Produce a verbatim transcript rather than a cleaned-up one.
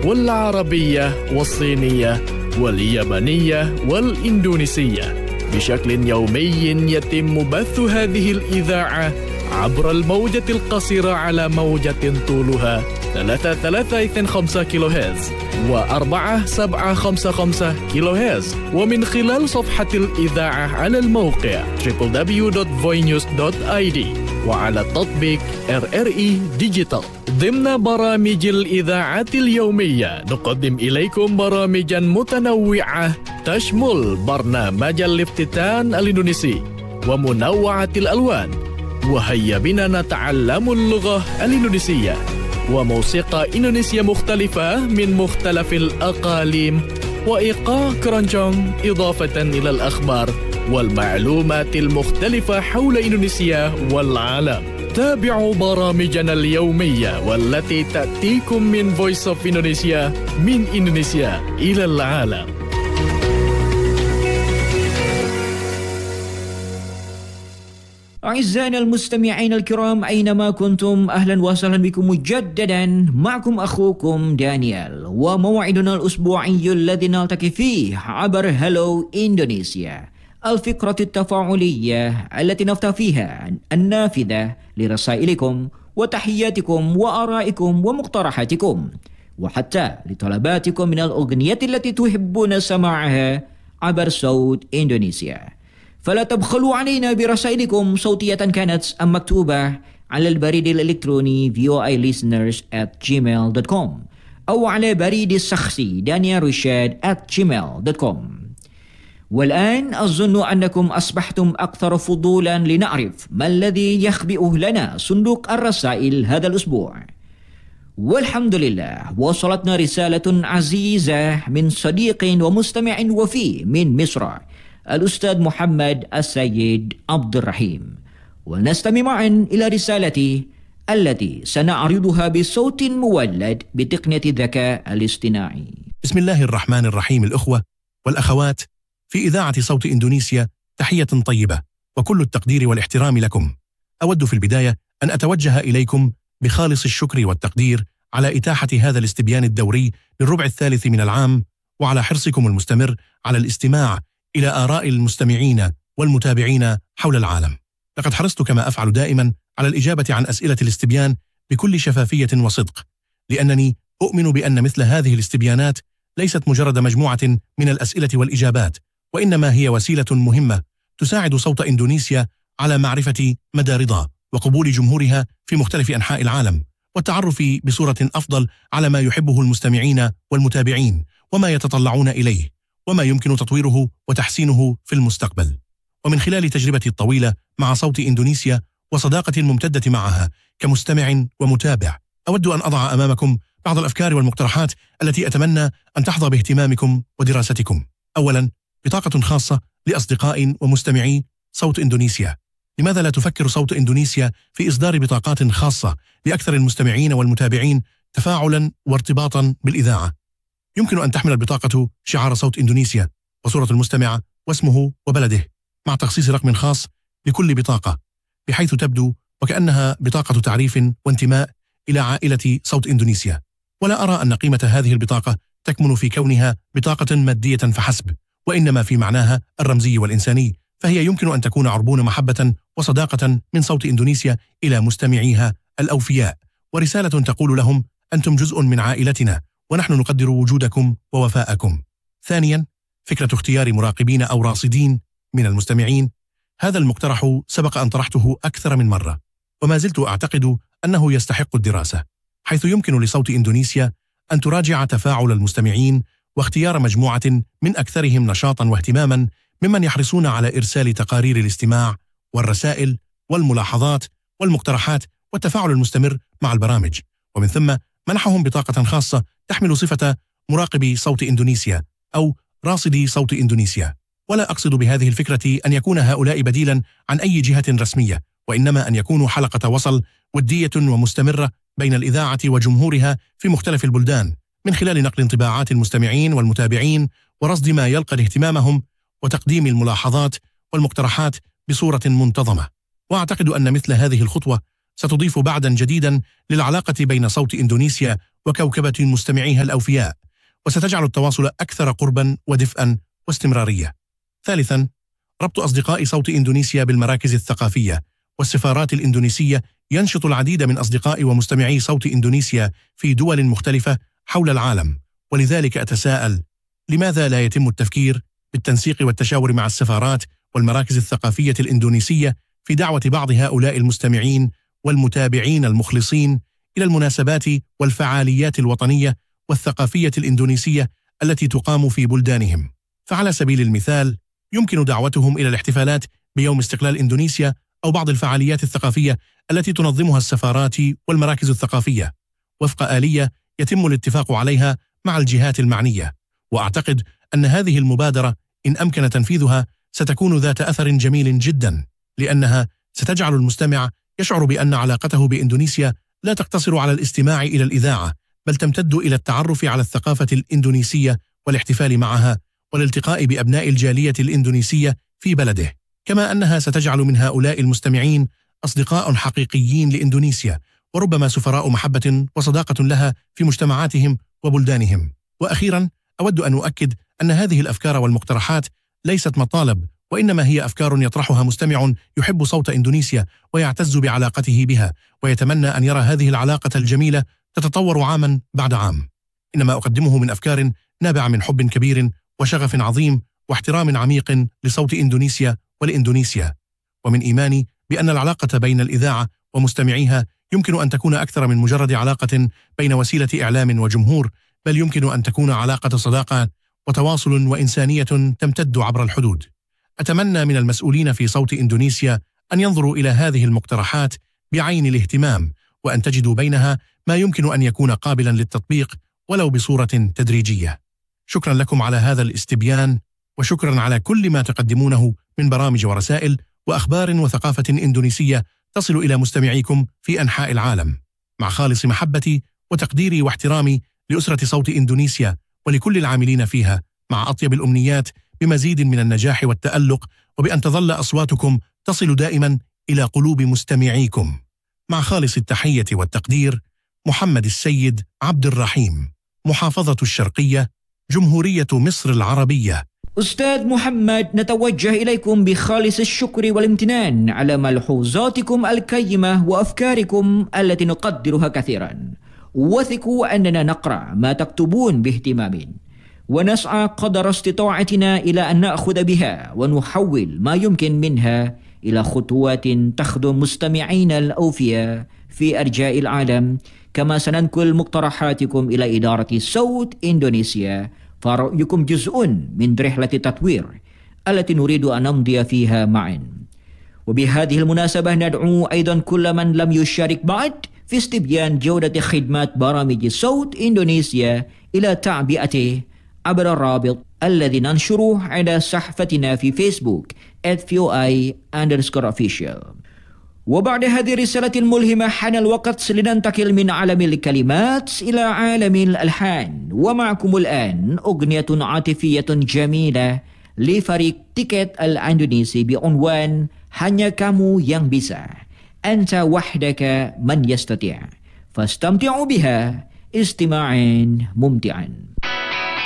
والعربية والصينية واليابانية والإندونيسية بشكل يومي. يتم بث هذه الإذاعة عبر الموجة القصيرة على موجة طولها ثلاثة ثلاثة اثنين خمسة كيلو هرتز وأربعة سبعة خمسة خمسة كيلو هرتز، ومن خلال صفحة الإذاعة على الموقع دبليو دبليو دبليو دوت فوي نيوز دوت آي دي وعلى التطبيق آر آر إي ديجيتال. ضمن برامج الإذاعة اليومية نقدم إليكم برامجا متنوعة تشمل برنامج الافتتان الإندونيسي ومنوعة الألوان، وهيا بنا نتعلم اللغة الإندونيسية، وموسيقى إندونيسية مختلفة من مختلف الأقاليم، وإيقاع كرانجونج، إضافة إلى الأخبار والمعلومات المختلفة حول إندونيسيا والعالم. تابعوا برامجنا اليومية والتي تأتيكم من Voice of Indonesia من إندونيسيا إلى العالم. أعزائنا المستمعين الكرام أينما كنتم، أهلا وسهلا بكم مجددا. معكم أخوكم دانيال، وموعدنا الأسبوعي الذي نلتقي فيه عبر هلو إندونيسيا، الفقرة التفاعلية التي نفتح فيها النافذة لرسائلكم وتحياتكم وآرائكم ومقترحاتكم، وحتى لطلباتكم من الأغنية التي تحبون سماعها عبر صوت إندونيسيا. فلا تبخلوا علينا برسائلكم صوتية كانت أم مكتوبة على البريد الإلكتروني في او اي listeners at gmail dot com أو على بريد الشخصي دانيال رشاد at gmail dot com. والآن أظن أنكم أصبحتم أكثر فضولا لنعرف ما الذي يخبئه لنا صندوق الرسائل هذا الأسبوع. والحمد لله وصلتنا رسالة عزيزة من صديق ومستمع وفي من مصر، الأستاذ محمد السيد عبد الرحيم. ولنستمع معا إلى رسالتي التي سنعرضها بصوت مولد بتقنية الذكاء الاصطناعي. بسم الله الرحمن الرحيم. الأخوة والأخوات في إذاعة صوت إندونيسيا، تحية طيبة وكل التقدير والاحترام لكم. أود في البداية أن أتوجه إليكم بخالص الشكر والتقدير على إتاحة هذا الاستبيان الدوري للربع الثالث من العام، وعلى حرصكم المستمر على الاستماع إلى آراء المستمعين والمتابعين حول العالم. لقد حرصت كما أفعل دائما على الإجابة عن أسئلة الاستبيان بكل شفافية وصدق، لأنني أؤمن بأن مثل هذه الاستبيانات ليست مجرد مجموعة من الأسئلة والإجابات، وإنما هي وسيلة مهمة تساعد صوت إندونيسيا على معرفة مدى رضا وقبول جمهورها في مختلف أنحاء العالم، والتعرف بصورة أفضل على ما يحبه المستمعين والمتابعين وما يتطلعون إليه، وما يمكن تطويره وتحسينه في المستقبل. ومن خلال تجربتي الطويلة مع صوت إندونيسيا وصداقتي الممتدة معها كمستمع ومتابع، أود أن أضع أمامكم بعض الأفكار والمقترحات التي أتمنى أن تحظى باهتمامكم ودراستكم. أولا، بطاقة خاصة لأصدقاء ومستمعي صوت إندونيسيا. لماذا لا تفكر صوت إندونيسيا في إصدار بطاقات خاصة لأكثر المستمعين والمتابعين تفاعلا وارتباطا بالإذاعة؟ يمكن أن تحمل البطاقة شعار صوت إندونيسيا وصورة المستمع واسمه وبلده، مع تخصيص رقم خاص لكل بطاقة، بحيث تبدو وكأنها بطاقة تعريف وانتماء إلى عائلة صوت إندونيسيا. ولا أرى أن قيمة هذه البطاقة تكمن في كونها بطاقة مادية فحسب، وإنما في معناها الرمزي والإنساني، فهي يمكن أن تكون عربون محبة وصداقة من صوت إندونيسيا إلى مستمعيها الأوفياء، ورسالة تقول لهم أنتم جزء من عائلتنا ونحن نقدر وجودكم ووفاءكم. ثانيا، فكرة اختيار مراقبين أو راصدين من المستمعين. هذا المقترح سبق أن طرحته أكثر من مرة، وما زلت أعتقد أنه يستحق الدراسة، حيث يمكن لصوت إندونيسيا أن تراجع تفاعل المستمعين واختيار مجموعة من أكثرهم نشاطا واهتماما ممن يحرصون على إرسال تقارير الاستماع والرسائل والملاحظات والمقترحات والتفاعل المستمر مع البرامج، ومن ثم منحهم بطاقة خاصة تحمل صفة مراقبي صوت إندونيسيا أو راصدي صوت إندونيسيا. ولا أقصد بهذه الفكرة أن يكون هؤلاء بديلا عن أي جهة رسمية، وإنما أن يكونوا حلقة وصل ودية ومستمرة بين الإذاعة وجمهورها في مختلف البلدان، من خلال نقل انطباعات المستمعين والمتابعين ورصد ما يلقى اهتمامهم وتقديم الملاحظات والمقترحات بصورة منتظمة. وأعتقد أن مثل هذه الخطوة ستضيف بعدا جديدا للعلاقة بين صوت إندونيسيا وكوكبة مستمعيها الأوفياء، وستجعل التواصل أكثر قربا ودفئا واستمرارية. ثالثا، ربط أصدقاء صوت إندونيسيا بالمراكز الثقافية والسفارات الإندونيسية ينشط العديد من أصدقاء ومستمعي صوت إندونيسيا في دول مختلفة حول العالم، ولذلك أتساءل: لماذا لا يتم التفكير بالتنسيق والتشاور مع السفارات والمراكز الثقافية الإندونيسية في دعوة بعض هؤلاء المستمعين والمتابعين المخلصين إلى المناسبات والفعاليات الوطنية والثقافية الإندونيسية التي تقام في بلدانهم؟ فعلى سبيل المثال، يمكن دعوتهم إلى الاحتفالات بيوم استقلال إندونيسيا أو بعض الفعاليات الثقافية التي تنظمها السفارات والمراكز الثقافية وفق آلية يتم الاتفاق عليها مع الجهات المعنية. وأعتقد أن هذه المبادرة إن أمكن تنفيذها ستكون ذات أثر جميل جدا، لأنها ستجعل المستمع يشعر بأن علاقته بإندونيسيا لا تقتصر على الاستماع إلى الإذاعة، بل تمتد إلى التعرف على الثقافة الإندونيسية والاحتفال معها والالتقاء بأبناء الجالية الإندونيسية في بلده، كما أنها ستجعل من هؤلاء المستمعين أصدقاء حقيقيين لإندونيسيا، وربما سفراء محبة وصداقة لها في مجتمعاتهم وبلدانهم. وأخيرا، أود أن أؤكد أن هذه الأفكار والمقترحات ليست مطالب، وإنما هي أفكار يطرحها مستمع يحب صوت إندونيسيا ويعتز بعلاقته بها، ويتمنى أن يرى هذه العلاقة الجميلة تتطور عاما بعد عام. إنما أقدمه من أفكار نابعة من حب كبير وشغف عظيم واحترام عميق لصوت إندونيسيا ولإندونيسيا، ومن إيماني بأن العلاقة بين الإذاعة ومستمعيها يمكن أن تكون أكثر من مجرد علاقة بين وسيلة إعلام وجمهور، بل يمكن أن تكون علاقة صداقة وتواصل وإنسانية تمتد عبر الحدود. أتمنى من المسؤولين في صوت إندونيسيا أن ينظروا إلى هذه المقترحات بعين الاهتمام، وأن تجدوا بينها ما يمكن أن يكون قابلا للتطبيق ولو بصورة تدريجية. شكرا لكم على هذا الاستبيان، وشكرا على كل ما تقدمونه من برامج ورسائل وأخبار وثقافة إندونيسية تصل إلى مستمعيكم في أنحاء العالم. مع خالص محبتي وتقديري واحترامي لأسرة صوت إندونيسيا ولكل العاملين فيها، مع أطيب الأمنيات بمزيد من النجاح والتألق، وبأن تظل أصواتكم تصل دائما إلى قلوب مستمعيكم. مع خالص التحية والتقدير، محمد السيد عبد الرحيم، محافظة الشرقية، جمهورية مصر العربية. أستاذ محمد، نتوجه إليكم بخالص الشكر والامتنان على ملحوظاتكم القيمة وأفكاركم التي نقدرها كثيرا. وثقوا أننا نقرأ ما تكتبون باهتمام، ونسعى قدر استطاعتنا إلى أن نأخذ بها ونحول ما يمكن منها إلى خطوات تخدم مستمعينا الأوفياء في أرجاء العالم، كما سننقل مقترحاتكم إلى إدارة صوت إندونيسيا، فرأيكم جزء من رحلة التطوير التي نريد أن نمضي فيها معا. وبهذه المناسبة ندعو أيضا كل من لم يشارك بعد في استبيان جودة خدمات برامج صوت إندونيسيا إلى تعبئته عبر الرابط الذي ننشره على صفحتنا في فيسبوك at v o i underscore official. وبعد هذه الرسالة الملهمة حان الوقت لننتقل من عالم الكلمات إلى عالم الألحان. ومعكم الآن أغنية عاطفية جميلة لفريق تيكت الإندونيسي بعنوان Hanya Kamu Yang Bisa، أنت وحدك من يستطيع، فاستمتعوا بها استماعا ممتعا.